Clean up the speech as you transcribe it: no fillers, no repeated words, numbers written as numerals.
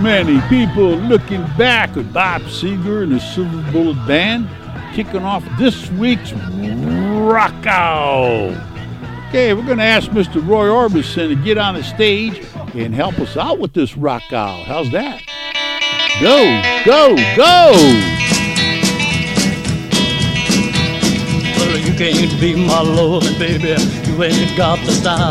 many people looking back at Bob Seger and the Silver Bullet Band kicking off this week's Rock Out. Okay, we're going to ask Mr. Roy Orbison to get on the stage and help us out with this Rock Out. How's that? Go, go, go! Well, you can't be my loving, baby. You ain't got the style.